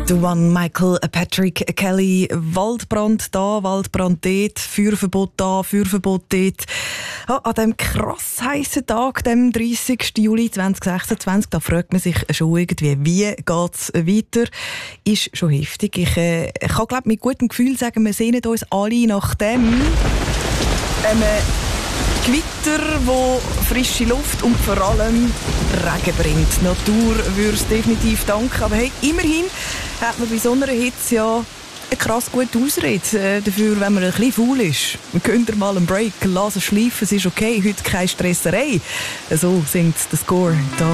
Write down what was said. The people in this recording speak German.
Der One Michael Patrick Kelly. Waldbrand da, Waldbrand dort, Feuerverbot da, Feuerverbot dort. Ja, an diesem krass heissen Tag, dem 30. Juli 2026, da fragt man sich schon irgendwie, wie geht es weiter? Ist schon heftig. Ich kann, glaube mit gutem Gefühl sagen, wir sehnen uns alle nach dem Gewitter, wo frische Luft und vor allem Regen bringt. Die Natur würde es definitiv danken. Aber hey, immerhin hat man bei so einer Hitze ja eine krass gute Ausrede dafür, wenn man ein bisschen faul ist. Man könnte mal einen Break, lassen schleifen, es ist okay, heute keine Stresserei. So singt der Score da